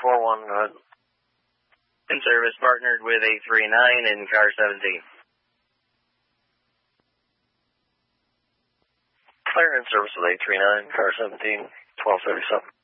41, go ahead. In service, partnered with 839 in car 17. Clear in service with 839, car 17, 1237.